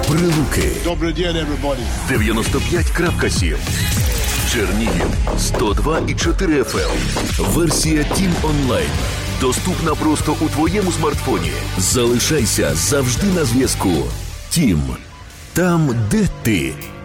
Прилуки. Добрий день, everybody. 95.7. Чернігів 102,4 FM. Версія Тім онлайн. Доступна просто у твоєму смартфоні. Залишайся завжди на зв'язку. Тім. Там, де ти.